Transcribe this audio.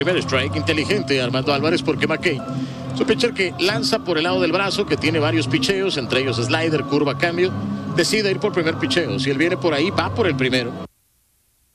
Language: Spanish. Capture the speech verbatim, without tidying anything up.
Primer strike inteligente Armando Álvarez porque McKay es un pitcher que lanza por el lado del brazo, que tiene varios picheos, entre ellos slider, curva, cambio. Decide ir por primer picheo. Si él viene por ahí, va por el primero.